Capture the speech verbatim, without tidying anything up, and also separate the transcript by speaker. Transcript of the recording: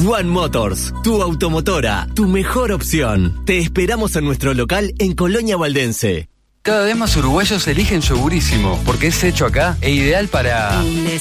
Speaker 1: One Motors, tu automotora, tu mejor opción. Te esperamos en nuestro local en Colonia Valdense.
Speaker 2: Cada vez más uruguayos eligen Yogurísimo, porque es hecho acá e ideal para...
Speaker 3: Un